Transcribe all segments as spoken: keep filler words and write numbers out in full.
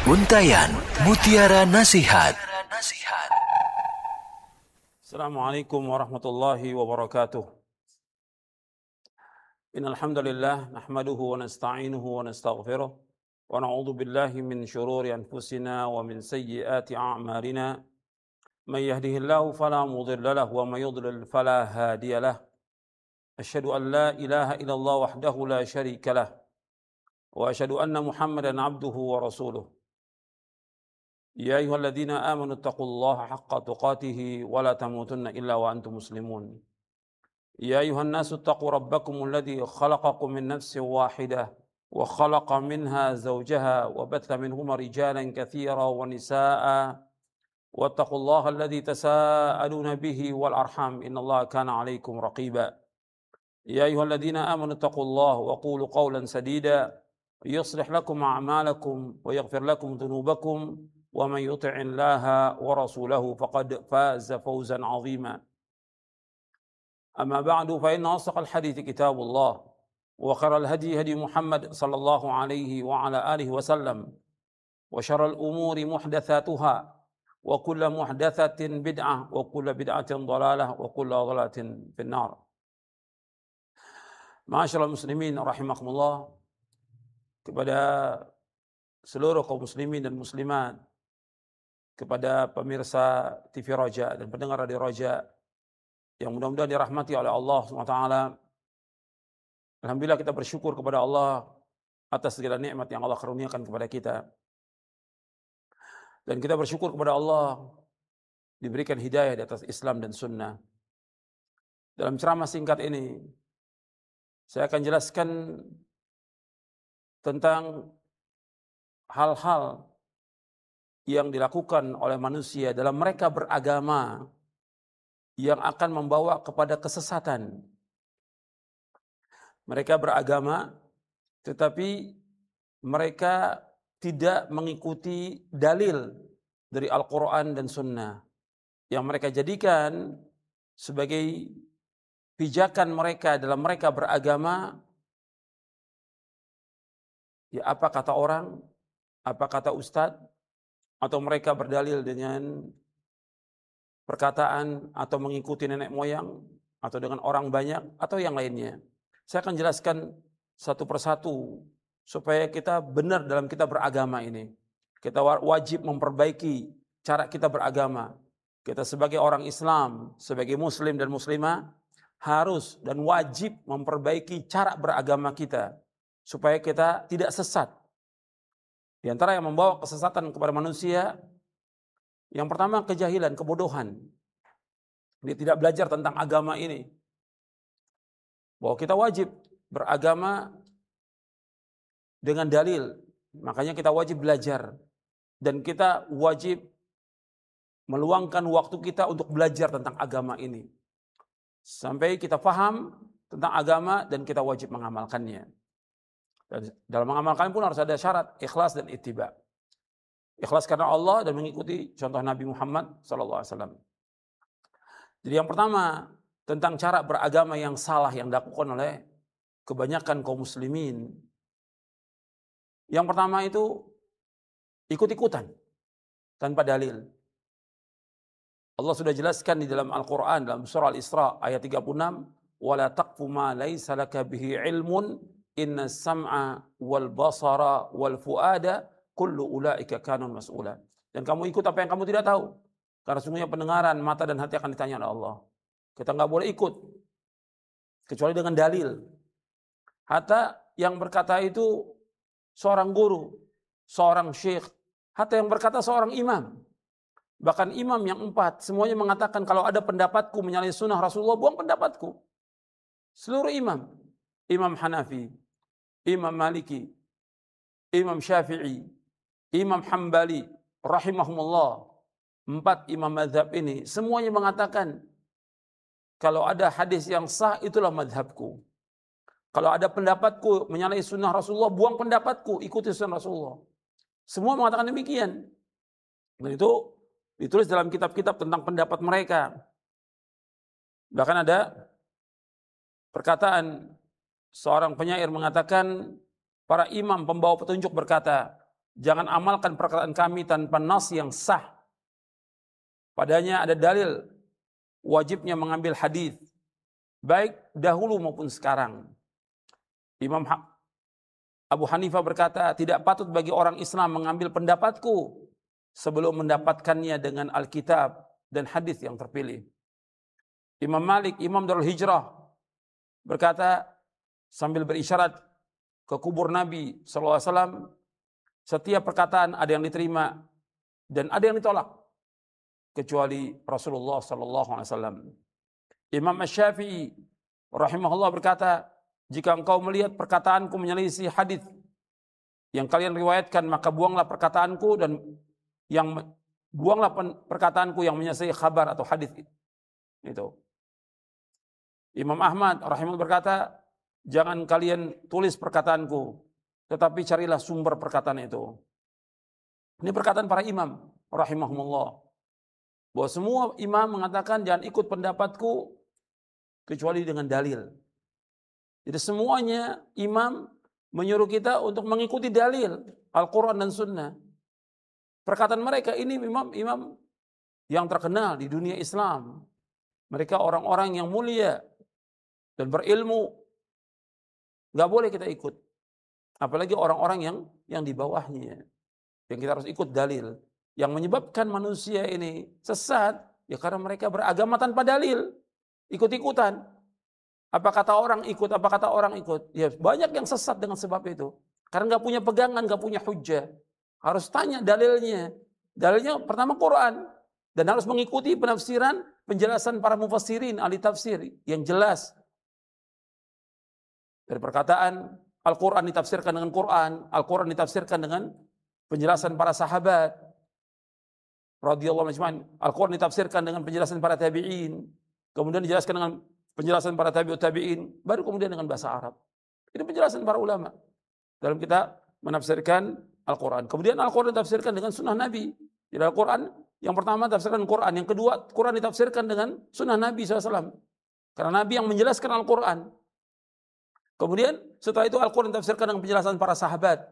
Untayan Mutiara Nasihat. Assalamualaikum warahmatullahi wabarakatuh. Innal hamdalillah nahmaduhu wa nasta'inuhu wa nastaghfiruh wa na'udzu billahi min shururi anfusina wa min sayyiati a'malina. May yahdihillahu fala mudilla lahu wa may yudlil fala hadiya lahu. Asyhadu an la ilaha illallah wahdahu la syarika lah wa asyhadu anna Muhammadan 'abduhu wa rasuluh. Ya ayyuhalladzina amanu taqullaha haqqa tuqatih wa la tamutunna illa wa antum muslimun. Ya ayyuhan nasu taqu rabbakumul ladzi khalaqakum min nafsin wahidah wa khalaqa minha zawjaha wa batha minhuma rijalan katsiran wa nisaa'a wattaqullaha alladzi tasaaluna bihi wal arham innallaha kana 'alaikum raqiba. Ya ayyuhalladzina amanu taqullaha wa qulu qawlan sadida yuslih lakum a'malakum wa yaghfir lakum dhunubakum ومن يطع الله ورسوله فقد فاز فوزا عظيما. أما بعد فإن أصدق الحديث كتاب الله وخير الهدي هدي محمد صلى الله عليه وعلى آله وسلم وشر الأمور محدثاتها وكل محدثة بدعة وكل بدعة ضلالة وكل ضلالة في النار. Ma'asyiral muslimin rahimakumullah, kepada seluruh kaum muslimin dan muslimat, kepada pemirsa T V Roja dan pendengar Radio Roja yang mudah-mudahan dirahmati oleh Allah subhanahu wa taala. Alhamdulillah, kita bersyukur kepada Allah atas segala nikmat yang Allah karuniakan kepada kita. Dan kita bersyukur kepada Allah diberikan hidayah di atas Islam dan sunnah. Dalam ceramah singkat ini, saya akan jelaskan tentang hal-hal yang dilakukan oleh manusia dalam mereka beragama yang akan membawa kepada kesesatan. Mereka beragama tetapi mereka tidak mengikuti dalil dari Al-Quran dan Sunnah yang mereka jadikan sebagai pijakan mereka dalam mereka beragama. Ya, apa kata orang, apa kata ustadz, atau mereka berdalil dengan perkataan atau mengikuti nenek moyang atau dengan orang banyak atau yang lainnya. Saya akan jelaskan satu persatu supaya kita benar dalam kita beragama ini. Kita wajib memperbaiki cara kita beragama. Kita sebagai orang Islam, sebagai muslim dan muslimah, harus dan wajib memperbaiki cara beragama kita supaya kita tidak sesat. Di antara yang membawa kesesatan kepada manusia, yang pertama kejahilan, kebodohan. Dia tidak belajar tentang agama ini. Bahwa kita wajib beragama dengan dalil. Makanya kita wajib belajar. Dan kita wajib meluangkan waktu kita untuk belajar tentang agama ini. Sampai kita paham tentang agama dan kita wajib mengamalkannya. Dan dalam mengamalkan pun harus ada syarat ikhlas dan ittiba. Ikhlas karena Allah dan mengikuti contoh Nabi Muhammad sallallahu alaihi wasallam. Jadi yang pertama tentang cara beragama yang salah yang dilakukan oleh kebanyakan kaum muslimin. Yang pertama itu ikut-ikutan tanpa dalil. Allah sudah jelaskan di dalam Al-Quran dalam surah Al-Isra ayat tiga puluh enam, wala taqfu ma laysa laka bihi ilmun inna sam'a wal basara wal fuada kullu ulaika kanun mas'ula. Dan kamu ikut apa yang kamu tidak tahu, karena sungguhnya pendengaran, mata dan hati akan ditanya oleh Allah. Kita nggak boleh ikut kecuali dengan dalil. Hatta yang berkata itu seorang guru, seorang syekh, hatta yang berkata seorang imam, bahkan imam yang empat, semuanya mengatakan kalau ada pendapatku menyalahi sunnah Rasulullah, buang pendapatku. Seluruh imam, Imam Hanafi, Imam Maliki, Imam Syafi'i, Imam Hambali, rahimahumullah, empat imam mazhab ini, semuanya mengatakan, kalau ada hadis yang sah, itulah mazhabku. Kalau ada pendapatku menyalahi sunnah Rasulullah, buang pendapatku, ikuti sunnah Rasulullah. Semua mengatakan demikian. Dan itu ditulis dalam kitab-kitab tentang pendapat mereka. Bahkan ada perkataan seorang penyair mengatakan, para imam pembawa petunjuk berkata, Jangan amalkan perkataan kami tanpa nas yang sah. Padanya ada dalil wajibnya mengambil hadis, baik dahulu maupun sekarang. Imam Abu Hanifah berkata, tidak patut bagi orang Islam mengambil pendapatku sebelum mendapatkannya dengan Alkitab dan hadis yang terpilih. Imam Malik, Imam Darul Hijrah, berkata sambil berisyarat ke kubur Nabi sallallahu alaihi wasallam, setiap perkataan ada yang diterima dan ada yang ditolak, kecuali Rasulullah sallallahu alaihi wasallam. Imam Asy-Syafi'i rahimahullah berkata, jika engkau melihat perkataanku menyelisih hadis yang kalian riwayatkan, maka buanglah perkataanku dan yang buanglah perkataanku yang menyelisih khabar atau hadis itu. Imam Ahmad rahimahullah berkata, jangan kalian tulis perkataanku, tetapi carilah sumber perkataan itu. Ini perkataan para imam rahimahumullah. Bahwa semua imam mengatakan jangan ikut pendapatku kecuali dengan dalil. Jadi semuanya imam menyuruh kita untuk mengikuti dalil Al-Quran dan Sunnah. Perkataan mereka ini imam-imam yang terkenal di dunia Islam. Mereka orang-orang yang mulia dan berilmu. Gak boleh kita ikut. Apalagi orang-orang yang yang di bawahnya. Yang kita harus ikut dalil. Yang menyebabkan manusia ini sesat, ya karena mereka beragama tanpa dalil. Ikut-ikutan. Apa kata orang ikut, apa kata orang ikut. Ya banyak yang sesat dengan sebab itu. Karena gak punya pegangan, gak punya hujjah. Harus tanya dalilnya. Dalilnya pertama Quran. Dan harus mengikuti penafsiran, penjelasan para mufassirin, ahli tafsir. Yang jelas. Dari perkataan, Al-Quran ditafsirkan dengan Quran. Al-Quran ditafsirkan dengan penjelasan para sahabat. Radhiyallahu anhum. Al-Quran ditafsirkan dengan penjelasan para tabi'in. Kemudian dijelaskan dengan penjelasan para tabi'ut tabi'in. Baru kemudian dengan bahasa Arab. Ini penjelasan para ulama. Dalam kita menafsirkan Al-Quran. Kemudian Al-Quran ditafsirkan dengan sunnah Nabi. Jadi Al-Quran yang pertama ditafsirkan Quran. Yang kedua Quran ditafsirkan dengan sunnah Nabi shallallahu alaihi wasallam. Karena Nabi yang menjelaskan Al-Quran. Kemudian setelah itu Al-Quran ditafsirkan dengan penjelasan para sahabat.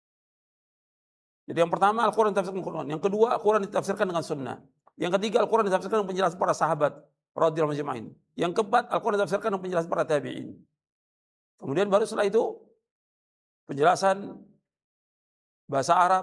Jadi yang pertama Al-Quran ditafsirkan Quran. Yang kedua Al-Quran ditafsirkan dengan sunnah. Yang ketiga Al-Quran ditafsirkan dengan penjelasan para sahabat radhiyallahu anhum. Yang keempat Al-Quran ditafsirkan dengan penjelasan para tabi'in. Kemudian baru setelah itu penjelasan bahasa Arab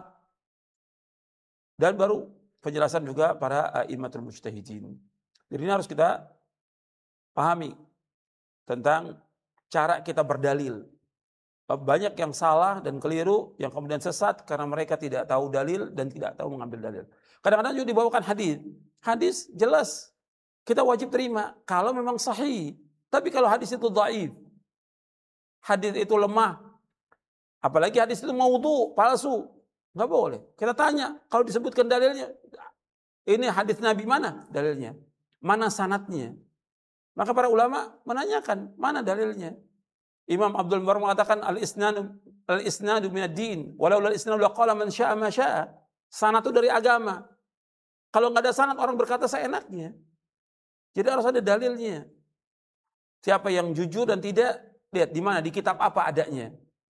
dan baru penjelasan juga para a'immatul mujtahidin. Jadi ini harus kita pahami tentang cara kita berdalil. Banyak yang salah dan keliru, yang kemudian sesat karena mereka tidak tahu dalil dan tidak tahu mengambil dalil. Kadang-kadang juga dibawakan hadis. Hadis jelas kita wajib terima kalau memang sahih. Tapi kalau hadis itu dhaif, hadis itu lemah, apalagi hadis itu maudhu, palsu, nggak boleh. Kita tanya, kalau disebutkan dalilnya, ini hadis Nabi mana dalilnya? Mana sanadnya? Maka para ulama menanyakan, mana dalilnya? Imam Abdul Mubarak mengatakan al-isnadu al-isnadu minad din, walau al-isnadu laqala man syaa ma syaa. Sanad itu dari agama. Kalau enggak ada sanad orang berkata seenaknya. Jadi harus ada dalilnya. Siapa yang jujur dan tidak, lihat di mana, di kitab apa adanya.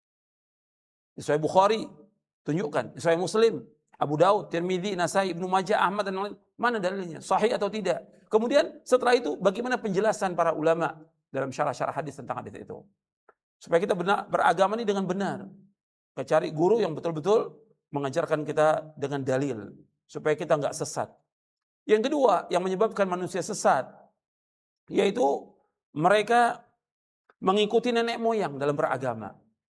Di Sahih Bukhari tunjukkan, di Sahih Muslim, Abu Daud, Tirmidzi, Nasai, Ibnu Majah, Ahmad dan lain, mana dalilnya? Sahih atau tidak? Kemudian setelah itu bagaimana penjelasan para ulama dalam syarah-syarah hadis tentang hadis itu? Supaya kita benar, beragama ini dengan benar. Kita cari guru yang betul-betul mengajarkan kita dengan dalil. Supaya kita nggak sesat. Yang kedua, yang menyebabkan manusia sesat, yaitu mereka mengikuti nenek moyang dalam beragama.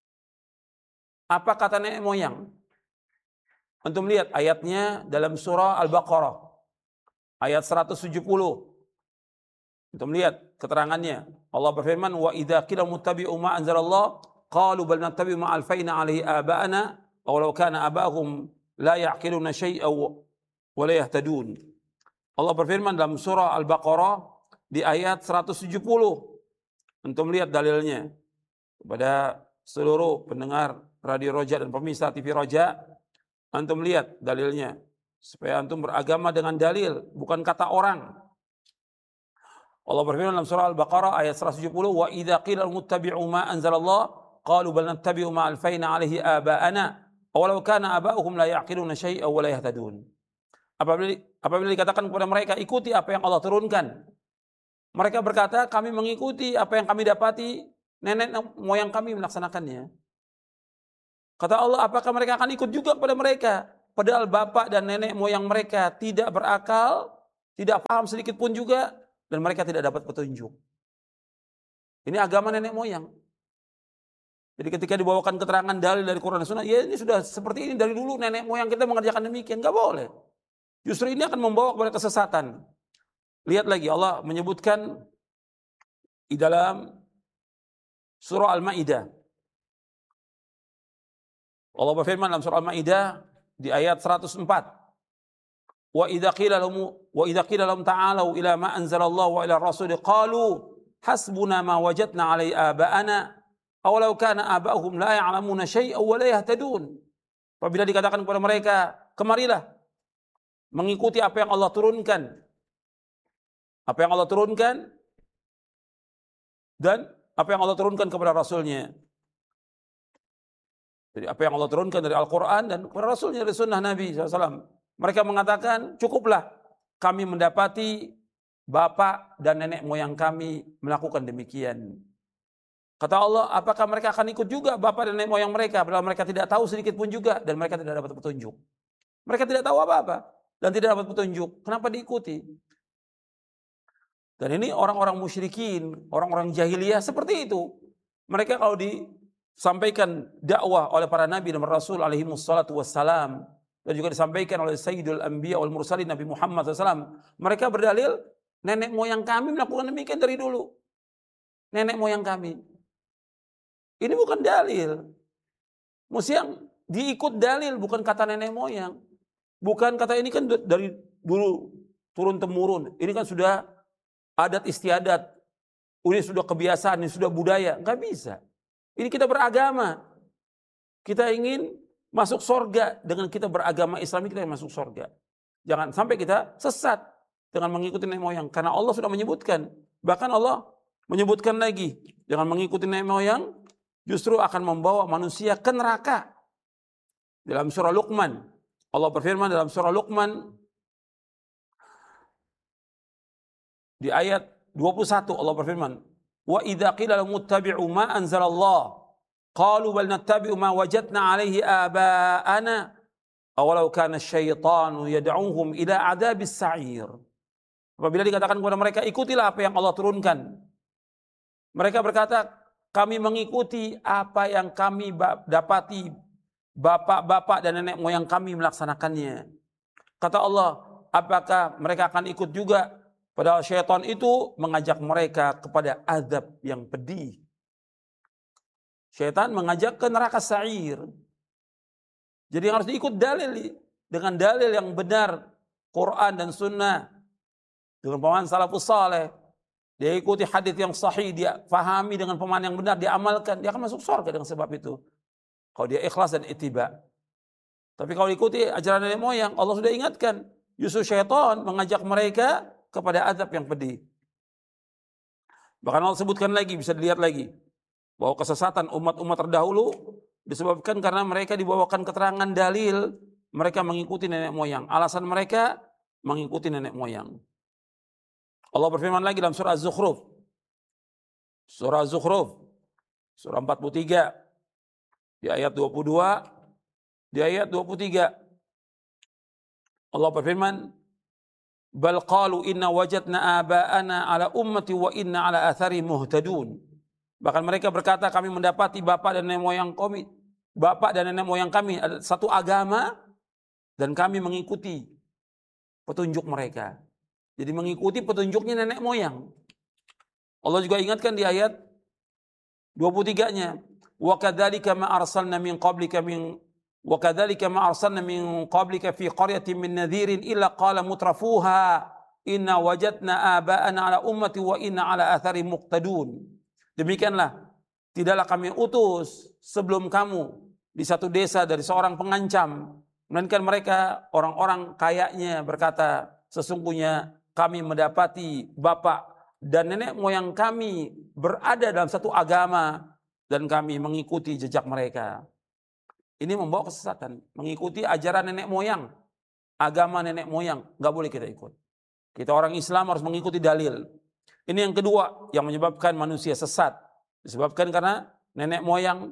Apa kata nenek moyang? Antum lihat ayatnya dalam surah Al-Baqarah. Ayat seratus tujuh puluh. Antum lihat keterangannya. Allah berfirman, wa idza qila muttabi'u ma anzalallah qalu bal nattabi'u ma alfayna 'alaihi aba'ana aw law kana aba'uhum la ya'qiluna shay'an wa la yahtadun. Allah berfirman dalam surah Al-Baqarah di ayat seratus tujuh puluh. Antum lihat dalilnya. Kepada seluruh pendengar Radio Roja dan pemirsa T V Roja, antum lihat dalilnya. Supaya antum beragama dengan dalil, bukan kata orang. Allah berfirman dalam surah Al-Baqarah ayat seratus tujuh puluh, wa idza qila muttabi'u ma anzalallah qalu bal nattabi'u ma alfayna 'alaihi aba'ana Awalau kana aba'uhum la ya'qiluna syai'an wa la yahtadun. Apabila, apabila dikatakan kepada mereka, ikuti apa yang Allah turunkan, mereka berkata, kami mengikuti apa yang kami dapati, nenek moyang kami melaksanakannya. Kata Allah, apakah mereka akan ikut juga kepada mereka? Padahal bapak dan nenek moyang mereka tidak berakal, tidak paham sedikit pun juga, dan mereka tidak dapat petunjuk. Ini agama nenek moyang. Jadi ketika dibawakan keterangan dalil dari Quran dan Sunnah, ya ini sudah seperti ini dari dulu nenek moyang kita mengerjakan demikian, nggak boleh. Justru ini akan membawa kepada kesesatan. Lihat lagi Allah menyebutkan di dalam surah Al-Maidah. Allah berfirman dalam surah Al-Maidah di ayat seratus empat. Wa idza qila lahum wa idza qila lahum ta'alu ila ma anzalallahu wa ila ar-rasul qalu hasbuna ma wajadna 'alai aba'ana awalau kana aba'uhum la ya'lamuna syai'an wa la yahtadun. Apabila dikatakan kepada mereka, kemarilah mengikuti apa yang Allah turunkan. Apa yang Allah turunkan dan apa yang Allah turunkan kepada Rasulnya. Jadi apa yang Allah turunkan dari Al-Quran dan kepada Rasulnya dari sunnah Nabi shallallahu alaihi wasallam. Mereka mengatakan, cukuplah kami mendapati bapak dan nenek moyang kami melakukan demikian. Kata Allah, apakah mereka akan ikut juga bapak dan nenek moyang mereka, padahal mereka tidak tahu sedikit pun juga, dan mereka tidak dapat petunjuk. Mereka tidak tahu apa-apa, dan tidak dapat petunjuk. Kenapa diikuti? Dan ini orang-orang musyrikin, orang-orang jahiliyah seperti itu. Mereka kalau disampaikan dakwah oleh para nabi dan rasul alaihi wassalatu wassalam, dan juga disampaikan oleh Sayyidul Anbiya wal Mursalin Nabi Muhammad shallallahu alaihi wasallam, mereka berdalil, nenek moyang kami melakukan demikian dari dulu. Nenek moyang kami. Ini bukan dalil. Mesti yang diikut dalil, bukan kata nenek moyang. Bukan kata ini kan dari dulu turun temurun. Ini kan sudah adat istiadat. Ini sudah kebiasaan, ini sudah budaya. Enggak bisa. Ini kita beragama. Kita ingin masuk surga dengan kita beragama Islam, kita masuk surga. Jangan sampai kita sesat dengan mengikuti nenek moyang. Karena Allah sudah menyebutkan. Bahkan Allah menyebutkan lagi, jangan mengikuti nenek moyang, justru akan membawa manusia ke neraka. Dalam surah Luqman, Allah berfirman dalam surah Luqman di ayat dua puluh satu, Allah berfirman, "Wa idza qila lahum ittabi'u ma anzalallah, qalu bal nattabi'u ma wajadna 'alaihi aba'ana, awalau kana asyaitanu yad'uhum ila 'adzabis sa'ir." Apabila dikatakan kepada mereka, ikutilah apa yang Allah turunkan, mereka berkata, kami mengikuti apa yang kami dapati bapak-bapak dan nenek moyang kami melaksanakannya. Kata Allah, apakah mereka akan ikut juga? Padahal syaitan itu mengajak mereka kepada azab yang pedih. Syaitan mengajak ke neraka sa'ir. Jadi harus diikut dalil, dengan dalil yang benar, Quran dan Sunnah, dengan pemahaman salafus saleh. Dia ikuti hadis yang sahih, dia fahami dengan pemahaman yang benar, dia amalkan, dia akan masuk surga dengan sebab itu. Kalau dia ikhlas dan ittiba. Tapi kalau ikuti ajaran nenek moyang, Allah sudah ingatkan, justru syaitan mengajak mereka kepada azab yang pedih. Bahkan Allah sebutkan lagi, bisa dilihat lagi, bahwa kesesatan umat-umat terdahulu disebabkan karena mereka dibawakan keterangan dalil, mereka mengikuti nenek moyang. Alasan mereka mengikuti nenek moyang. Allah berfirman lagi dalam surah Az-Zukhruf. Surah Az-Zukhruf. Surah empat puluh tiga. Di ayat dua puluh dua. Di ayat dua puluh tiga. Allah berfirman. Bal qalu inna wajadna aba'ana ala ummati wa inna ala athari muhtadun. Bahkan mereka berkata, kami mendapati bapak dan nenek moyang kami. Bapak dan nenek moyang kami ada satu agama. Dan kami mengikuti petunjuk mereka. Jadi mengikuti petunjuknya nenek moyang. Allah juga ingatkan di ayat dua puluh tiga-nya, wa kadzalika ma arsalna min qablika min wa kadzalika ma arsalna min qablika fi qaryatin min nadhirin illa qala mutrafuha inna wajadna aba'ana ala ummati wa inna ala athari muqtadun. Demikianlah tidaklah kami utus sebelum kamu di satu desa dari seorang pengancam, melainkan mereka orang-orang kayanya berkata, sesungguhnya kami mendapati bapak dan nenek moyang kami berada dalam satu agama dan kami mengikuti jejak mereka. Ini membawa kesesatan, mengikuti ajaran nenek moyang, agama nenek moyang, nggak boleh kita ikut. Kita orang Islam harus mengikuti dalil. Ini yang kedua yang menyebabkan manusia sesat, disebabkan karena nenek moyang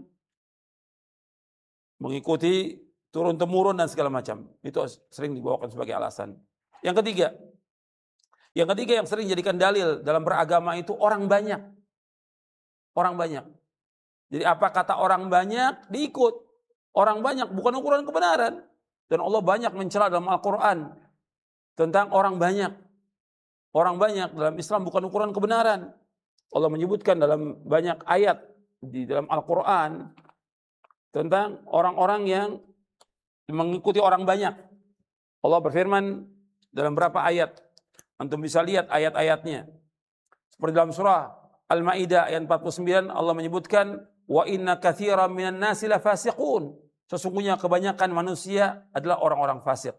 mengikuti turun temurun dan segala macam. Itu sering dibawakan sebagai alasan. Yang ketiga, yang ketiga yang sering jadikan dalil dalam beragama itu orang banyak. Orang banyak. Jadi apa kata orang banyak diikut. Orang banyak bukan ukuran kebenaran. Dan Allah banyak mencela dalam Al-Quran tentang orang banyak. Orang banyak dalam Islam bukan ukuran kebenaran. Allah menyebutkan dalam banyak ayat di dalam Al-Quran tentang orang-orang yang mengikuti orang banyak. Allah berfirman dalam berapa ayat. Antum bisa lihat ayat-ayatnya. Seperti dalam surah Al-Ma'idah ayat empat puluh sembilan Allah menyebutkan wa inna katsiran minan nasi lafasiqun. Sesungguhnya kebanyakan manusia adalah orang-orang fasik.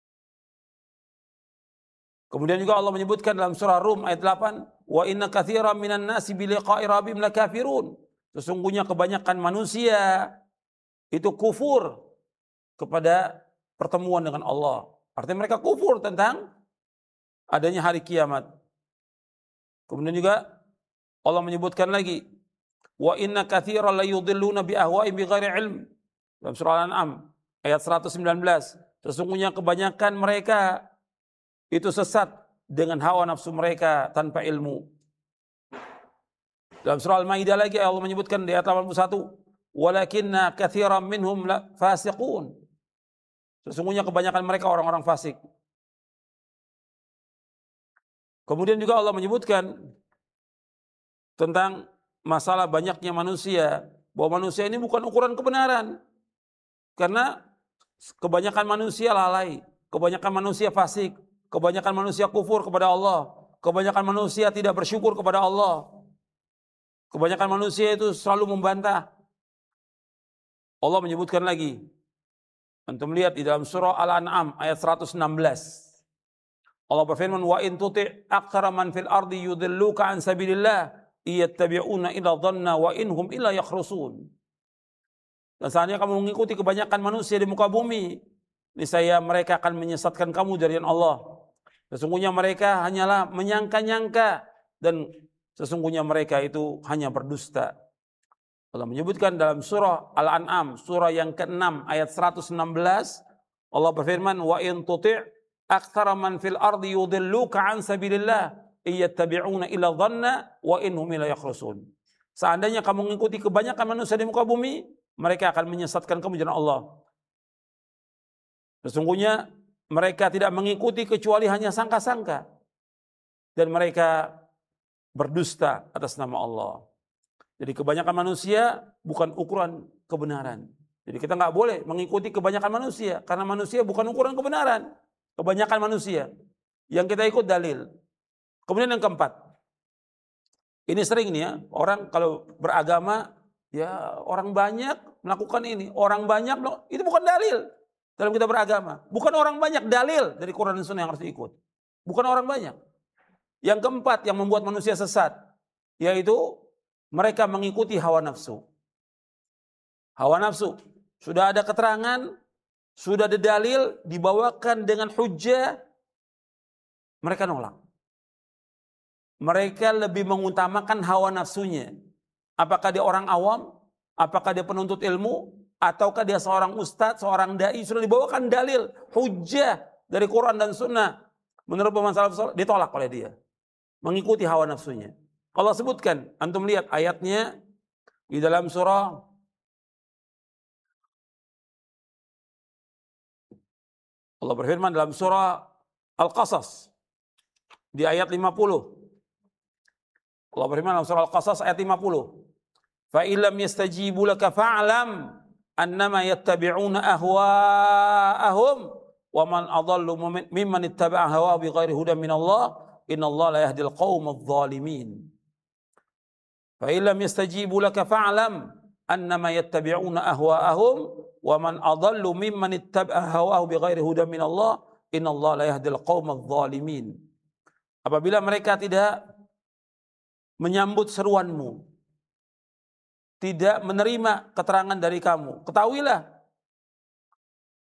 Kemudian juga Allah menyebutkan dalam surah Rum ayat delapan, wa inna katsiran minan nasi bi liqa'i rabbihim lakafirun. Sesungguhnya kebanyakan manusia itu kufur kepada pertemuan dengan Allah. Artinya mereka kufur tentang adanya hari kiamat. Kemudian juga Allah menyebutkan lagi, wa inna katsiran la yudhilluna bi ahwa'ihim bighairi ilm. Dalam surah Al-An'am ayat seratus sembilan belas, sesungguhnya kebanyakan mereka itu sesat dengan hawa nafsu mereka tanpa ilmu. Dalam surah Al-Maidah lagi Allah menyebutkan di ayat delapan puluh satu, walakinna katsiran minhum fasiqun. Sesungguhnya kebanyakan mereka orang-orang fasik. Kemudian juga Allah menyebutkan tentang masalah banyaknya manusia, bahwa manusia ini bukan ukuran kebenaran. Karena kebanyakan manusia lalai, kebanyakan manusia fasik, kebanyakan manusia kufur kepada Allah, kebanyakan manusia tidak bersyukur kepada Allah, kebanyakan manusia itu selalu membantah. Allah menyebutkan lagi, antum lihat di dalam surah Al-An'am ayat seratus enam belas. Allah berfirman, wa in tuti' aktsara man fil ardi yudilluka an sabilillah iyattabi'una illa dhanna wa inhum illa yakhrusun. Dan seandainya kamu mengikuti kebanyakan manusia di muka bumi, niscaya mereka akan menyesatkan kamu dari Allah. Sesungguhnya mereka hanyalah menyangka-nyangka dan sesungguhnya mereka itu hanya berdusta. Allah menyebutkan dalam surah Al-An'am, surah yang keenam ayat seratus enam belas, Allah berfirman, wa in tuti' aktsara man fil ardi yudilluka an sabilillah iyattabi'una illa dhanna wa inhum illa yakhrusun. Seandainya kamu mengikuti kebanyakan manusia di muka bumi, mereka akan menyesatkan kamu dari Allah. Sesungguhnya mereka tidak mengikuti kecuali hanya sangka-sangka. Dan mereka berdusta atas nama Allah. Jadi kebanyakan manusia bukan ukuran kebenaran. Jadi kita nggak boleh mengikuti kebanyakan manusia. Karena manusia bukan ukuran kebenaran. Kebanyakan manusia. Yang kita ikut dalil. Kemudian yang keempat. Ini sering nih ya. Orang kalau beragama, ya orang banyak melakukan ini. Orang banyak, itu bukan dalil dalam kita beragama. Bukan orang banyak, dalil dari Quran dan Sunnah yang harus diikut. Bukan orang banyak. Yang keempat yang membuat manusia sesat, yaitu mereka mengikuti hawa nafsu. Hawa nafsu. Sudah ada keterangan, sudah ada dalil, dibawakan dengan hujjah, mereka nolak. Mereka lebih mengutamakan hawa nafsunya. Apakah dia orang awam? Apakah dia penuntut ilmu? Ataukah dia seorang ustadz, seorang da'i? Sudah dibawakan dalil, hujjah dari Quran dan Sunnah. Menurut pemahaman salaf saleh, ditolak oleh dia. Mengikuti hawa nafsunya. Allah sebutkan, antum lihat ayatnya di dalam surah Allah berfirman dalam surah Al-Qasas di ayat lima puluh. Allah berfirman dalam surah Al-Qasas ayat lima puluh. Fa illam yastajibu laka fa'lam annama yattabi'una ahwa'ahum wa man adallu mimman ittaba'a hawa bighairi hudan min Allah innallaha la yahdil qaumadh dhalimin. Fa illam yastajibu laka fa'lam annama yattabi'una ahwa'ahum wa man adallu mimman ittaba'a hawahu bighairi hudan min Allah innallaha la yahdil qaumadh dhalimin. Apabila mereka tidak menyambut seruanmu, tidak menerima keterangan dari kamu, ketahuilah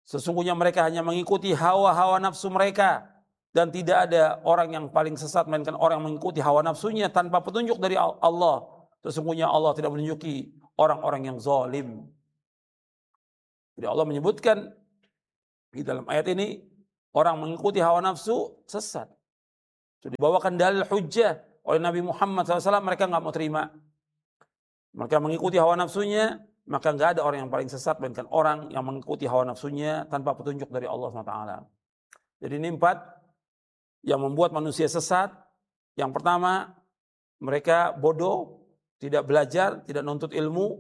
Sesungguhnya mereka hanya mengikuti hawa-hawa nafsu mereka. Dan tidak ada orang yang paling sesat melainkan orang yang mengikuti hawa nafsunya tanpa petunjuk dari Allah. Sesungguhnya Allah tidak menunjuki orang-orang yang zalim. Jadi Allah menyebutkan di dalam ayat ini, orang mengikuti hawa nafsu sesat. Sudah dibawakan dalil hujjah oleh Nabi Muhammad shallallahu alaihi wasallam, mereka nggak mau terima. Mereka mengikuti hawa nafsunya, maka nggak ada orang yang paling sesat melainkan orang yang mengikuti hawa nafsunya tanpa petunjuk dari Allah subhanahu wa taala. Jadi ini empat yang membuat manusia sesat. Yang pertama, mereka bodoh, tidak belajar, tidak nuntut ilmu,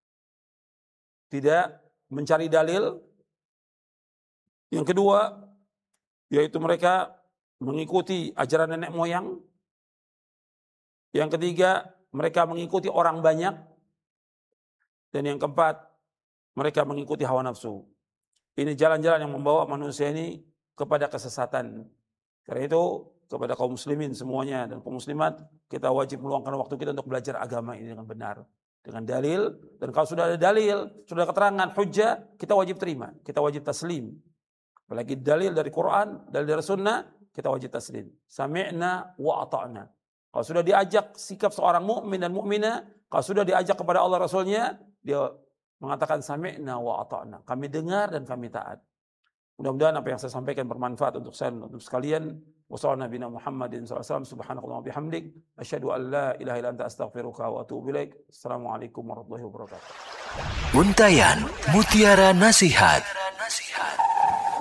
tidak mencari dalil. Yang kedua, yaitu mereka mengikuti ajaran nenek moyang. Yang ketiga, mereka mengikuti orang banyak. Dan yang keempat, mereka mengikuti hawa nafsu. Ini jalan-jalan yang membawa manusia ini kepada kesesatan. Karena itu, kepada kaum muslimin semuanya dan kaum muslimat, kita wajib meluangkan waktu kita untuk belajar agama ini dengan benar. Dengan dalil, dan kalau sudah ada dalil, sudah ada keterangan, hujjah, kita wajib terima, kita wajib taslim. Apalagi dalil dari Quran, dalil dari sunnah, kita wajib taslim. Sami'na wa ata'na. Kalau sudah diajak sikap seorang mukmin dan mukminah, kalau sudah diajak kepada Allah Rasulnya, dia mengatakan sami'na wa ata'na. Kami dengar dan kami taat. Mudah-mudahan apa yang saya sampaikan bermanfaat untuk saya dan untuk sekalian. Wassallallahu nabiyana Muhammadin sallallahu alaihi wasallam, subhanallahi wa bihamdik, asyhadu an la ilaha illa anta astaghfiruka wa atubu ilaik. Assalamualaikum warahmatullahi wabarakatuh. Untayan Mutiara Nasihat.